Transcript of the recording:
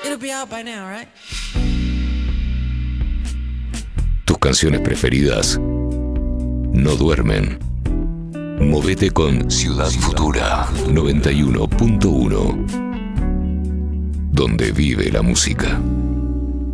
It'll be out by now, right? Tus canciones preferidas no duermen. Movete con Ciudad Futura 91.1, donde vive la música.